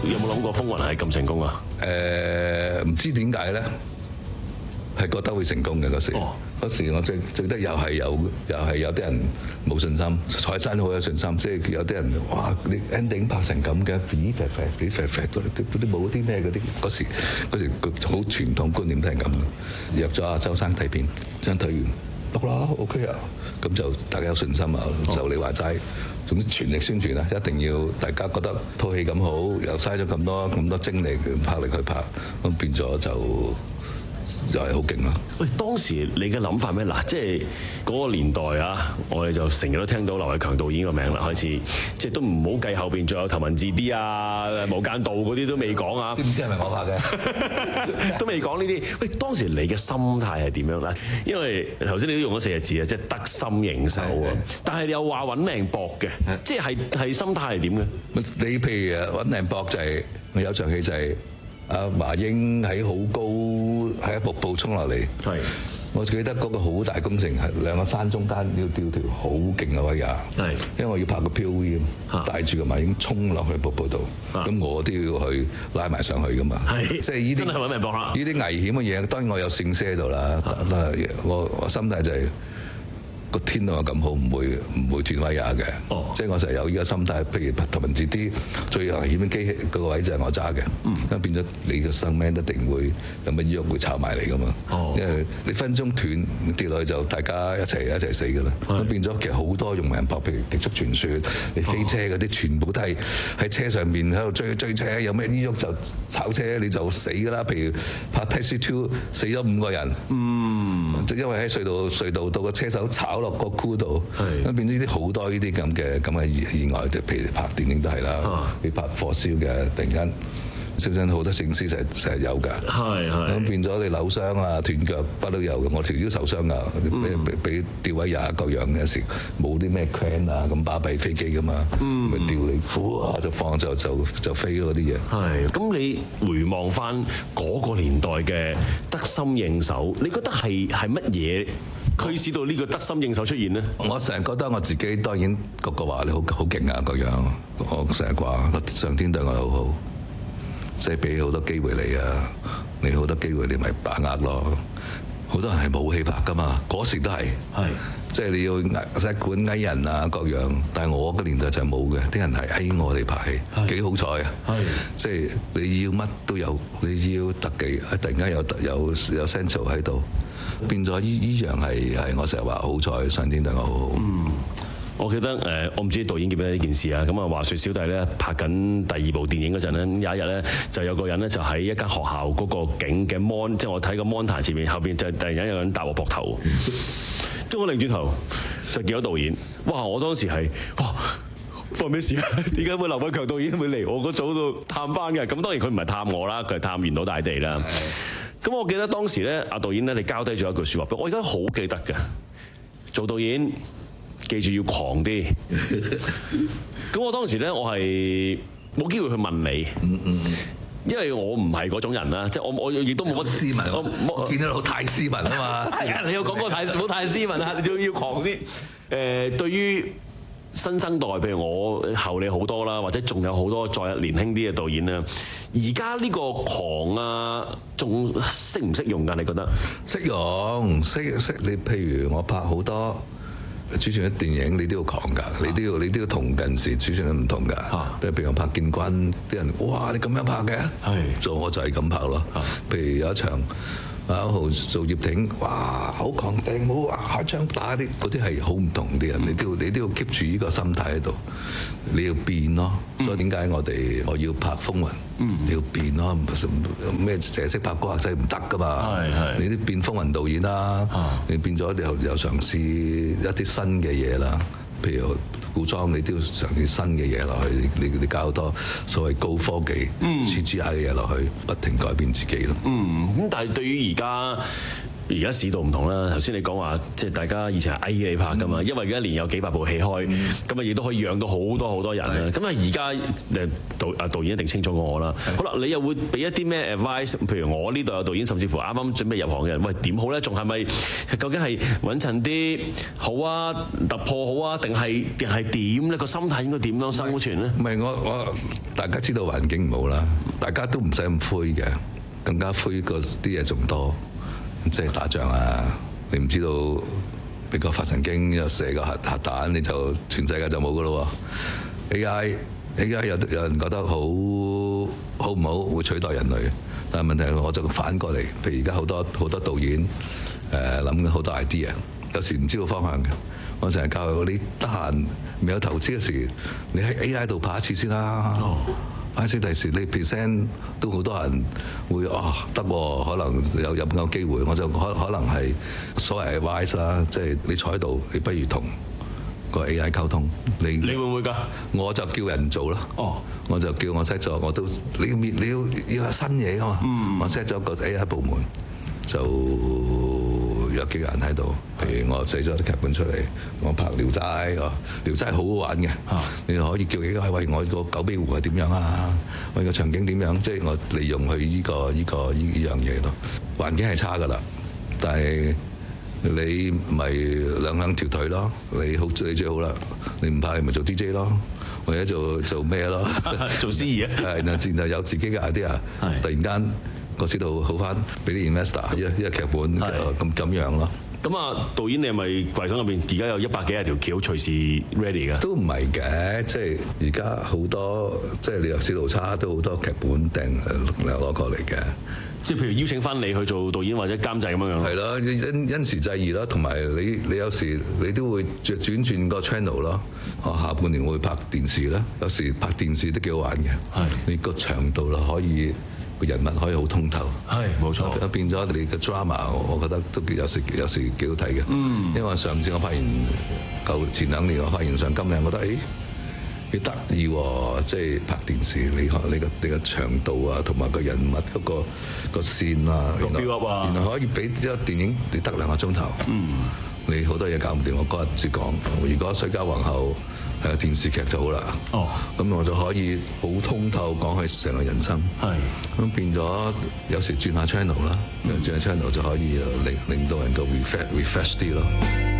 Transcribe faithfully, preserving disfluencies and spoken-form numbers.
有冇諗過風雲係咁成功啊？ 誒唔知點解咧，係覺得會成功嘅嗰時。嗰、哦、時我最最得又係有又係有啲人冇信心，蔡生好有信心，即係有啲人哇你 ending 拍成咁嘅，肥肥肥肥肥肥都都冇啲咩嗰啲嗰時嗰時好傳統觀念都係咁嘅。約咗阿周生睇片，真睇完得啦 OK 啊，咁就大家有信心啊，哦、就你話齋。總之全力宣傳啦，一定要大家覺得套戲咁好，又嘥咗咁多咁多精力拍力去拍，咁變咗就又係好勁啦。 喂，當時你嘅諗法咩？嗱，即係嗰個年代啊，我哋就成日都聽到劉偉強導演個名啦，開始即係都唔好計後邊仲有頭文字 D 啊、無間道嗰啲都未講啊。 唔知係咪我拍嘅？ 都未講呢啲。喂，當時你嘅心態係點樣咧？因為頭先你都用咗四個字啊，即係得心應手啊。但係你又話揾命搏嘅，即係係心態係點嘅？ 你譬如揾命搏就係、是、我有場戲就係、是。阿華英喺好高喺一瀑布衝落嚟，係我記得嗰個好大工程係兩個山中間要吊條好勁嘅威亞，係因為我要拍個 P O V 咁，帶住個馬英衝落去瀑布度，咁我都要去拉埋上去噶嘛，係即係呢啲真係揾命搏啦！呢啲危險嘅嘢，當然我有聖詩喺度啦，但係我我心態就係、是。個天都咁好，唔會唔會斷威亞嘅，哦、即係我成日有依個心態。譬如頭文字 D 最危險嘅機器嗰、嗰個位就係我揸嘅，咁、嗯、變咗你嘅生命一定會有乜喐會炒埋嚟噶嘛。哦、因為你分鐘斷跌落去就大家一齊一齊死噶啦。咁、嗯、變咗其實好多用命搏，譬如極速傳説，你飛車嗰啲、哦、全部都係喺車上面喺度追追車，有咩喐就炒車你就死噶啦。譬如拍 Taxi Two 死咗五個人，嗯，因為喺隧道隧道到個車手炒落個箍度，咁變咗啲好多呢啲咁嘅咁嘅意外，就譬如拍電影都係啦，啊、你拍火燒嘅，突然間燒親好多聖屍成成日有㗎，係係，咁變咗你扭傷啊、斷腳不都有嘅，我條腰受傷㗎，俾俾俾吊位廿一個樣嘅時，冇啲咩 crane 啊咁巴閉飛機㗎嘛，咪吊你，哇就放就就就飛嗰啲嘢。係，咁你回望翻嗰個年代嘅得心應手，你覺得係係乜嘢驅使到呢個得心應手出現呢？我成日覺得我自己當然個個話你好好勁啊個樣，我成日話上天對我好好，即係俾好多機會你啊，你好多機會你咪把握咯。好多人係冇戲拍噶嘛，嗰時都係，係即係你要使管藝人啊各樣，但係我個年代就冇嘅，啲人係嗌我哋拍戲，幾好彩啊！係即係你要乜都有，你要特技，突然間有有有 central 喺度。變咗依依樣係係我成日話好彩，上天對我好好。嗯，我記得誒、呃，我唔知導演記唔記得呢件事啊。咁啊，話説小弟咧拍緊第二部電影嗰陣咧，有一日咧就有個人咧就喺一間學校嗰個景嘅 mon，即係我睇個 mon 台前面後邊就突然間有人搭我膊頭，咁我擰轉頭就見到導演。哇！我當時係哇，發生咩事啊？點解會劉偉強導演會嚟我個組度探班嘅？咁當然佢唔係探我啦，佢係探原島大地啦。咁我記得當時咧，阿導演咧，你交低咗一句説話俾我，我而家好記得嘅。做導演記住要狂啲。咁我當時咧，我係冇機會去問你，嗯嗯，因為我唔係嗰種人啦，即係我我亦都冇乜斯文，我我見到好太斯文啊嘛。係啊，你有講過太好太斯文啊，你仲要狂啲。誒，對於新生代，譬如我後你好多啦，或者仲有好多再年輕啲嘅導演啦。而家呢個狂啊，仲識唔識用㗎？你覺得？識用，識識你。譬如我拍好多主旋律電影，你都要狂㗎，你都要你都要同近時主旋律唔同㗎。譬如譬如我拍建軍，啲人哇你咁樣拍嘅，係做我就係咁拍咯。譬如有一場。阿豪做葉挺，哇！好狂定，冇啊！開槍打啲嗰啲係好唔同啲人，你都要你都要 keep 住呢個心態喺度，你要變咯。所以點解我哋我要拍風雲，你要變咯，咩成日識拍歌客仔唔得噶嘛？你都變風雲導演啦，你變咗又又嘗試一啲新嘅嘢啦。譬如古裝，你都要嘗試新嘅嘢落去，你你你搞好多所謂高科技、C G I 嘅嘢落去，不停改變自己咯。嗯，咁但係對於而家而家市道唔同啦。頭先你講話，即係大家以前係嗌你拍㗎嘛，因為而家一年有幾百部戲開，咁啊亦都可以養到好多好多人啦。咁啊而家誒導啊導演一定清楚過我啦。好啦，你又會俾一啲咩 advice？譬如我呢度有導演，甚至乎啱啱準備入行嘅人，喂點好咧？仲係咪究竟係穩陣啲好啊？突破好啊？定係定係點咧？個心態應該點樣生存咧？ 唔係我我大家知道環境唔好啦，大家都唔使咁灰嘅，更加灰個啲嘢仲多，即係打仗啊！你唔知道美國發神經又射個核核彈，你就全世界就冇噶咯喎。A I A I 有有人覺得好好唔好會取代人類，但係問題係我就反過嚟，譬如而家好多好多導演誒諗緊好多 idea，有時唔知道方向嘅。我成日教佢：你得閒未有投資嘅時，你喺 A I 度拍一次先啦。I C 第時你 present 都好多人會啊得喎，可能有有有機會，我就可可能係所謂 advice 啦，即係你坐喺度，你不如同個 A I 溝通。你你會唔會㗎？ 我就叫人做啦。哦，我就叫我 set 咗，我都你要你要要有新嘢啊嘛。嗯，我 set 咗個 A I 部門就。有幾個人喺度，譬如我寫咗啲劇本出嚟，我拍《聊齋》哦，《聊齋》好好玩嘅，啊、你可以叫幾個喂，我個九尾狐係點樣啊？我個場景點樣？即係我利用佢依、這個依、這個依依樣嘢咯。環境係差噶啦，但係你咪兩兩條腿咯。你好你最好啦，你唔怕咪做 D J 咯，或者做做咩咯？ 做司儀啊？ 係，然後有自己嘅 idea，突然間。個市道好翻，俾啲 investor 一一個劇本咁咁樣咯。 咁啊，導演你係咪櫃桶入邊而家有一百幾廿條橋隨時 ready 㗎？ 都唔係嘅，即係而家好多，即係你有市道差，都好多劇本訂攞過嚟嘅。 即係譬如邀請翻你去做導演或者監製咁樣樣。 係咯，因因時制宜啦，同埋你你有時你都會轉轉轉個 channel 咯。我下半年會拍電視啦，有時拍電視都幾好玩嘅。係你個長度啦，可以。個人物可以好通透，係冇錯。變咗你嘅 drama，我覺得都有時有時幾好睇嘅。嗯，因為上次我發現舊前兩年我發現上今年，我覺得誒幾得意喎，即係拍電視，你你個你個長度啊，同埋個人物嗰個個線啊， 個 build up 啊， 原來可以俾一個電影你得兩個鐘頭。嗯，你好多嘢搞唔掂，我嗰日先講。如果水家皇后係電視劇就好啦，哦，咁我就可以好通透講佢成個人生，係咁變咗有時轉下 channel 啦，轉下 channel 就可以令令到人個 refresh refresh 啲咯。